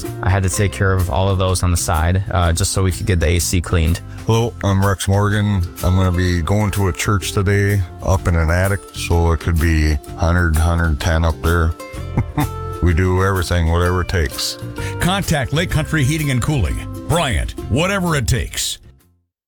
I had to take care of all of those on the side just so we could get the AC cleaned. Hello, I'm Rex Morgan. I'm going to be going to a church today up in an attic, so it could be 100, 110 up there. We do everything, whatever it takes. Contact Lake Country Heating and Cooling. Bryant, whatever it takes.